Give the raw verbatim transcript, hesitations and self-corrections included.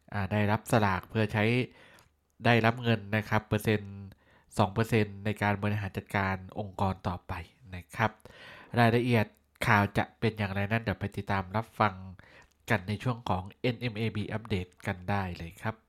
อ่าได้รับสลากเพื่อใช้ได้รับเงินนะครับเปอร์เซ็นต์สองเปอร์เซ็นต์ในการบริหารจัดการองค์กรต่อไปนะครับรายละเอียดข่าวจะเป็นอย่างไรนั้นเดี๋ยวไปติดตามรับฟังกันในช่วงของ เอ็น เอ็ม เอ บี อัปเดตกันได้เลยครับ